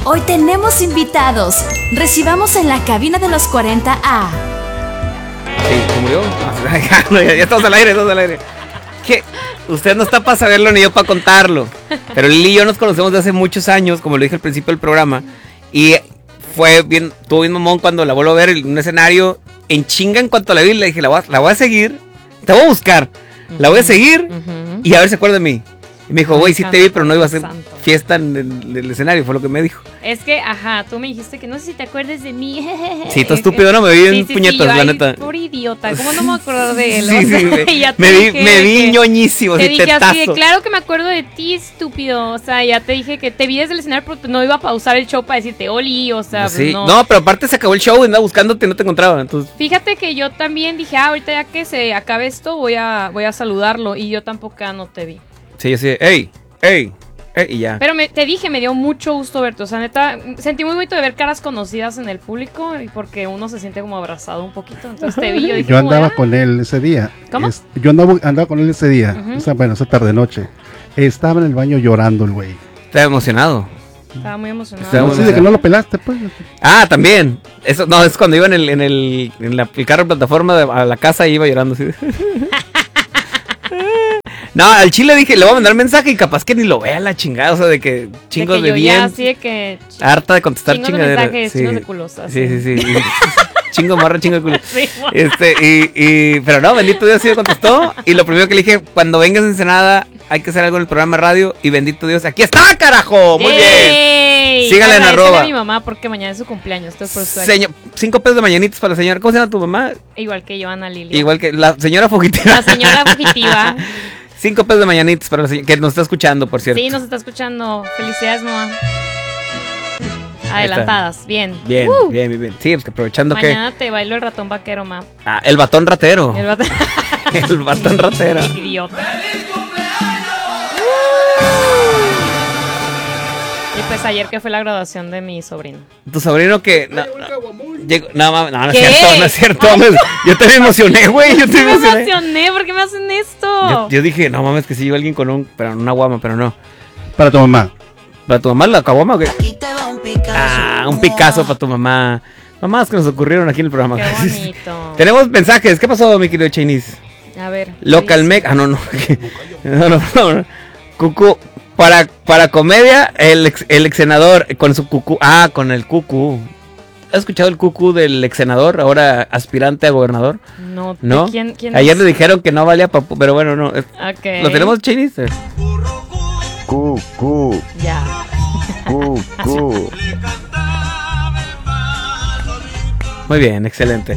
Hoy tenemos invitados. Recibamos en la cabina de los 40 a... Sí, ¿se murió? No, ya estamos al aire, ¿Qué? Usted no está para saberlo ni yo para contarlo. Pero Lili y yo nos conocemos de hace muchos años, como lo dije al principio del programa. Y estuvo bien mamón cuando la vuelvo a ver en un escenario. En chinga, en cuanto la vi, le dije, la voy a seguir. Te voy a buscar. La voy a seguir y a ver si se acuerda de mí. Y me dijo, güey, sí te vi, pero no iba a hacer fiesta en el escenario, fue lo que me dijo. Es que, tú me dijiste que no sé si te acuerdas de mí. Sí, tú estúpido, no me vi en puñetas, la neta. Por idiota, ¿cómo no me acuerdo de él? Me vi ñoñísimo, te dije así, claro que me acuerdo de ti, estúpido. O sea, ya te dije que te vi desde el escenario, pero no iba a pausar el show para decirte Oli, o sea, sí. No, pero aparte se acabó el show, andaba buscándote y no te encontraba, entonces. Fíjate que yo también dije, ahorita ya que se acabe esto, voy a saludarlo, y yo tampoco no te vi. Sí, yo sí, ¡Ey! Y ya. Pero te dije, me dio mucho gusto verte. O sea, neta, sentí muy bonito de ver caras conocidas en el público. Y porque uno se siente como abrazado un poquito. Entonces te vi, yo andaba con él ese día. ¿Cómo? Yo andaba con él ese día. O sea, bueno, esa tarde noche. Estaba en el baño llorando el güey. Estaba emocionado. Estaba muy emocionado. Sí, de que no lo pelaste, pues. Ah, también. Eso, no, es cuando iba en el carro de plataforma a la casa y iba llorando así. No, al chile dije, le voy a mandar mensaje y capaz que ni lo vea la chingada, o sea, de que chingos de bien. Así de que harta de contestar chingaderas. Sí. Chingos de culos. Así. Sí. Chingo morra, chingo de culo. Sí, pero no, bendito Dios sí me contestó. Y lo primero que le dije, cuando vengas a Ensenada, hay que hacer algo en el programa de radio. Y bendito Dios, aquí está, carajo. Muy bien. Síganle en @. A mi mamá porque mañana es su cumpleaños. Entonces, 5 pesos de mañanitas para la señora. ¿Cómo se llama tu mamá? Igual que yo, Ana Lilia. Igual que la señora fugitiva. La señora fugitiva. 5 pesos de mañanitas para la señora, que nos está escuchando, por cierto. Sí, nos está escuchando. Felicidades, mamá. Adelantadas, bien. Bien. Sí, pues que aprovechando mañana te bailo el ratón vaquero, ma. Ah, el batón ratero. El batón ratero. Idiota. Y pues ayer que fue la graduación de mi sobrino. Tu sobrino que... No es cierto. Yo te emocioné, güey. Yo te emocioné. ¿Por qué me hacen esto? Yo dije, no mames, que si yo alguien con una guama, pero no. Para tu mamá. ¿Para tu mamá la caguama o qué? Un Picasso para tu mamá. Mamás que nos ocurrieron aquí en el programa. Qué bonito. Tenemos mensajes. ¿Qué pasó, mi querido Chinese? A ver. Local Mec. No. No. Cucu. Para comedia, el ex senador con su cucú. Con el cucú. ¿Has escuchado el cucú del ex senador, ahora aspirante a gobernador? No. ¿Quién Ayer le dijeron que no valía papu, pero bueno, no. Okay. ¿Lo tenemos, Chinese? Cucú. Ya. Cucú. Muy bien, excelente.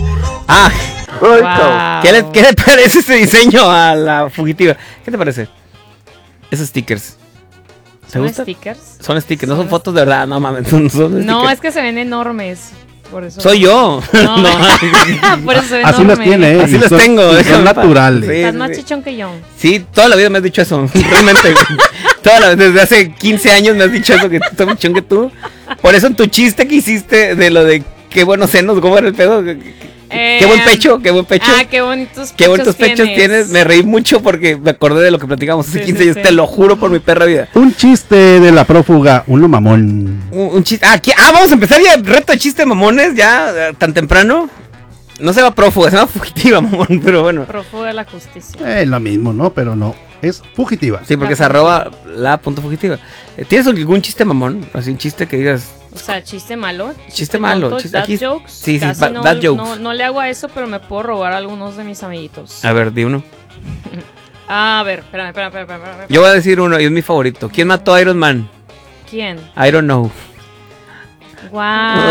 Wow. ¿Qué le parece ese diseño a la fugitiva? ¿Qué te parece? Esos stickers. ¿Te gusta? Stickers? Son stickers, no son fotos de verdad, no mames. Son stickers. No, es que se ven enormes. Por eso soy yo. No. Por eso se ven así enormes. los tiene, así los tengo. Son naturales. Estás más chichón que yo. Sí, toda la vida me has dicho eso. Realmente. Desde hace 15 años me has dicho eso, que estoy más chichón que tú. Por eso en tu chiste que hiciste de lo de qué buenos senos, cómo era el pedo. Qué buen pecho. Qué bonitos pechos tienes. Me reí mucho porque me acordé de lo que platicamos hace 15 años. Te lo juro por mi perra vida. Un chiste de la prófuga, uno mamón. Un chiste. Vamos a empezar ya. Reto de chiste mamones, ya tan temprano. No se llama prófuga, se llama fugitiva, mamón, pero bueno. Prófuga de la justicia. Es lo mismo, ¿no? Pero no. Es fugitiva. Sí, porque es @la.fugitiva. ¿Tienes algún chiste mamón? Así un chiste que digas. O sea, chiste malo. Chiste malo. Dad jokes. Sí, no, bad jokes. No le hago a eso, pero me puedo robar a algunos de mis amiguitos. A ver, di uno. A ver, espérame. Yo voy a decir uno y es mi favorito. ¿Quién mató a Iron Man? ¿Quién? I don't know. Wow.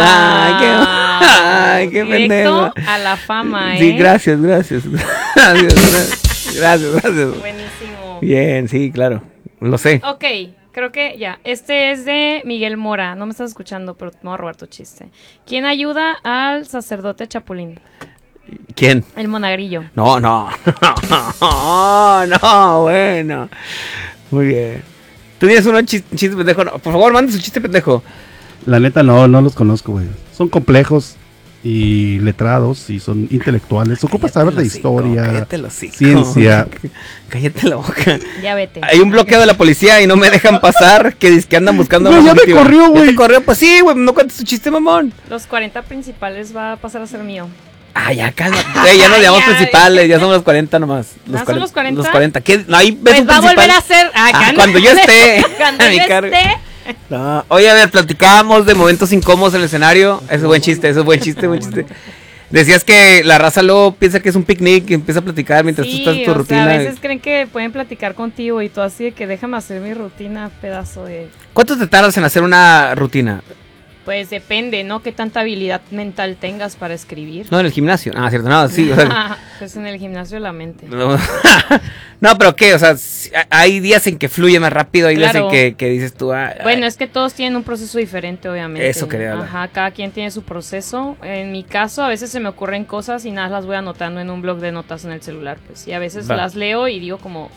Ay, qué pendejo. A la fama, Sí, gracias. Gracias. Buenísimo. Bien, sí, claro. Lo sé. Ok, creo que ya. Este es de Miguel Mora. No me estás escuchando, pero te voy a robar tu chiste. ¿Quién ayuda al sacerdote Chapulín? ¿Quién? El monagrillo. No, bueno. Muy bien. ¿Tú tienes un chiste pendejo? No, por favor, mande su chiste pendejo. La neta no los conozco, güey. Son complejos. y letrados y son intelectuales. Ocupa saber de historia, cállate los hocico. ciencia. Cállate la boca. Ya vete. Hay un bloqueo de la policía y no me dejan pasar. Que dice que andan buscando. No, ya me corrió, güey. ¿Ya te corrió? Pues sí, güey. No cuentes tu chiste, mamón. Los 40 principales va a pasar a ser mío. Ah, ya cálmate. Ya nos llamamos Ya. principales. Ya somos los 40 nomás. ¿Son los 40? Los 40. ¿Qué? No hay Pues va a volver a ser. cuando yo esté. Cuando a mi yo cargo. esté. No. Oye, a ver, platicábamos de momentos incómodos en el escenario. Eso es buen chiste, buen chiste. Decías que la raza luego piensa que es un picnic y empieza a platicar mientras tú estás en tu rutina. A veces creen que pueden platicar contigo y tú así de que déjame hacer mi rutina, pedazo de... ¿Cuánto te tardas en hacer una rutina? Pues depende, ¿no? Qué tanta habilidad mental tengas para escribir. No, en el gimnasio. Ah, cierto, no, sí. O sea, Pues en el gimnasio de la mente. no, pero ¿qué? O sea, hay días en que fluye más rápido, hay días Claro. en que dices tú... Bueno, es que todos tienen un proceso diferente, obviamente. Eso quería hablar. Ajá, cada quien tiene su proceso. En mi caso, a veces se me ocurren cosas y nada las voy anotando en un blog de notas en el celular, pues. Y a veces Va. las leo y digo como,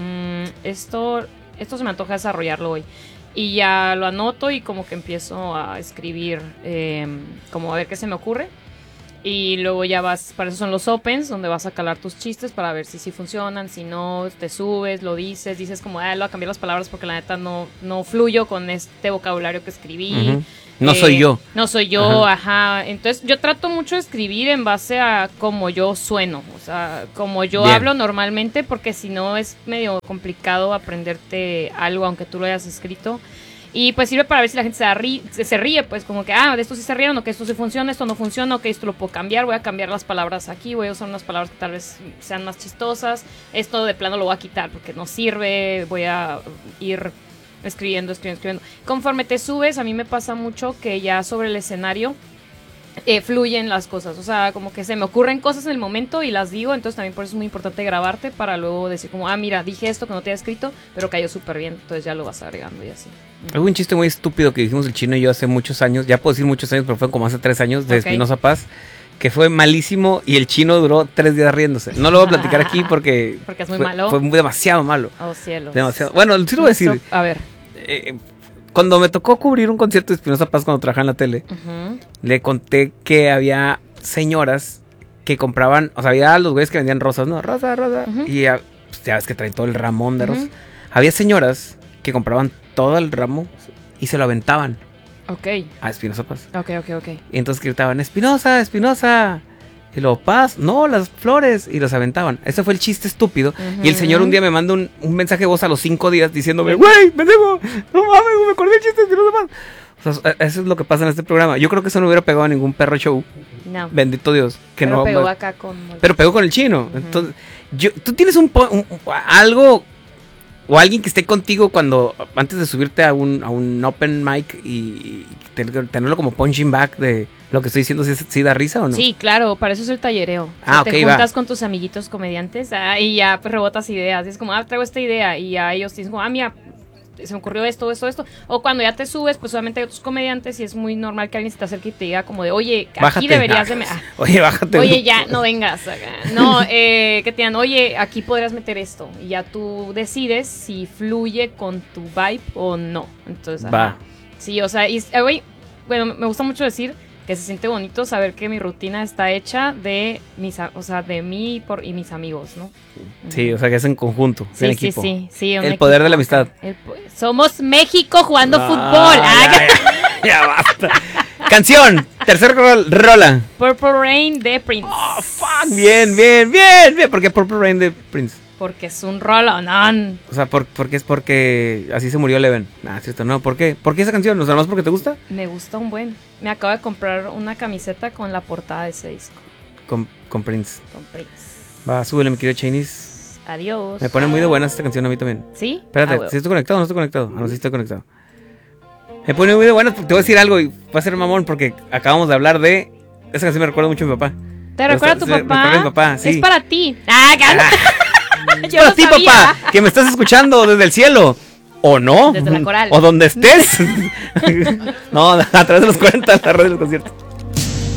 esto se me antoja desarrollarlo hoy. Y ya lo anoto y como que empiezo a escribir, como a ver qué se me ocurre. Y luego ya vas, para eso son los opens, donde vas a calar tus chistes para ver si sí funcionan, si no, te subes, lo dices como, lo voy a cambiar las palabras porque la neta no fluyo con este vocabulario que escribí. Ujú. No soy yo. No soy yo, ajá. Entonces yo trato mucho de escribir en base a cómo yo sueno, o sea, como yo Bien. hablo normalmente, porque si no es medio complicado aprenderte algo aunque tú lo hayas escrito. Y pues sirve para ver si la gente se ríe, pues como que, de esto sí se rieron, o que esto sí funciona, esto no funciona, o que esto lo puedo cambiar, voy a cambiar las palabras aquí, voy a usar unas palabras que tal vez sean más chistosas, esto de plano lo voy a quitar porque no sirve, voy a ir escribiendo. Conforme te subes, a mí me pasa mucho que ya sobre el escenario fluyen las cosas, o sea, como que se me ocurren cosas en el momento y las digo, entonces también por eso es muy importante grabarte para luego decir como, mira, dije esto que no te había escrito, pero cayó súper bien, entonces ya lo vas agregando y así. Hay un chiste muy estúpido que dijimos el Chino y yo hace muchos años, ya puedo decir muchos años, pero fue como hace 3 años, de Ok. Espinosa Paz, que fue malísimo y el Chino duró 3 días riéndose. No lo voy a platicar aquí porque... Porque es muy fue, malo. Fue demasiado malo. Oh, cielos. Demasiado. Bueno, sí lo voy a decir. A ver. Cuando me tocó cubrir un concierto de Espinosa Paz cuando trabajaba en la tele, Ujú. le conté que había señoras que compraban, o sea, había los güeyes que vendían rosas, ¿no? Rosa. Ujú. Y pues, ya ves que traen todo el ramón de rosas. Ujú. Había señoras que compraban todo el ramo y se lo aventaban Ok, a Espinosa Paz. ok. Y entonces gritaban, Espinosa. Y luego, Paz, no, las flores. Y los aventaban. Ese fue el chiste estúpido. Ujú. Y el señor un día me manda un mensaje de voz a los 5 días diciéndome, güey, pendejo, no mames, me acordé del chiste de Espinosa Paz. O sea, eso es lo que pasa en este programa. Yo creo que eso no hubiera pegado a ningún perro show. No. Bendito Dios. Que Pero no, pegó acá con... pero pegó con el Chino. Ujú. Entonces, tú tienes algo o alguien que esté contigo cuando antes de subirte a un open mic y tenerlo como punching back de lo que estoy diciendo, si da risa o no. Sí, claro, para eso es el tallereo. Ah, Te ok, juntas va. con tus amiguitos comediantes y ya pues, rebotas ideas. Y es como, traigo esta idea. Y a ellos dicen como, mira, se me ocurrió esto. O cuando ya te subes, pues obviamente hay otros comediantes y es muy normal que alguien se te acerque y te diga como de, oye, aquí Bájate. deberías de... Oye, bájate. Oye, ya, no vengas acá. No, que te digan, oye, aquí podrías meter esto. Y ya tú decides si fluye con tu vibe o no. Entonces, Va. ajá. Sí, o sea, güey, bueno, me gusta mucho decir que se siente bonito saber que mi rutina está hecha de de mí y mis amigos, ¿no? Sí, o sea, que es en conjunto, Sí, en sí, equipo. sí, un El poder de la equipo amistad. acá. Somos México jugando Ah, fútbol. ya basta. Canción, tercer rola. Purple Rain de Prince. Oh, fuck. Bien. ¿Por qué Purple Rain de Prince? Porque es un rolonón. O sea, porque es porque así se murió Leven. Cierto, no. ¿Por qué? ¿Por qué esa canción? ¿O sea, más porque te gusta? Me gusta un buen. Me acabo de comprar una camiseta con la portada de ese disco. Con Prince. Con Prince. Va, súbele, mi querido Chinese. Adiós. Me pone muy de buenas esta canción a mí también. ¿Sí? Espérate, Bueno. ¿si estoy conectado o no estoy conectado? No, sí estoy conectado. Me pone muy de buenas porque te voy a decir algo y va a ser mamón porque acabamos de hablar de... Esa canción me recuerda mucho a mi papá. ¿Te recuerda a tu Sí, me papá? recuerda a mi papá, sí. Es para ti. Es Yo para lo ti, sabía. papá, que me estás escuchando desde el cielo. ¿O no? Desde la coral. O donde estés. No, a través de los 40, la red de los conciertos.